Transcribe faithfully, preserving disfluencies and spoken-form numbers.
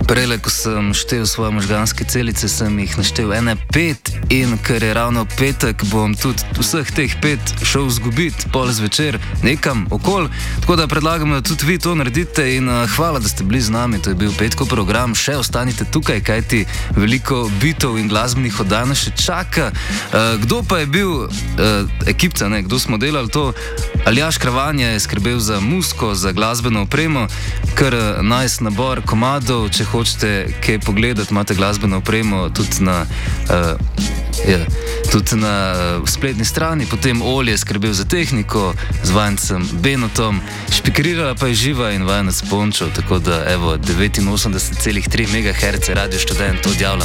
Prele, ko sem štel svoje možganske celice, sem jih naštel ene pet in ker je ravno petek, bom tudi vseh teh pet šel zgubiti pol zvečer nekam okol. Tako da predlagam, da tudi vi to naredite in uh, hvala, da ste bili z nami. To je bil petkov program. Še ostanite tukaj, kajti veliko bitov in glasbenih oddaj nas še čaka. Uh, kdo pa je bil uh, ekipca, ne? Kdo smo delali to? Aljaž Kravanje je skrbel za muziko, za glasbeno opremo, kar uh, nice nabor komadov. Če hočete kaj pogledati, imate glasbeno opremo tudi na, uh, ja, tudi na uh, spletni strani. Potem Olje je skrbel za tehniko z vajencem Benotom, špikrirala pa je Živa in vajenec Pončo, tako da evo devetinosemdeset celih tri megaherca Radio Študent, to odjavljamo.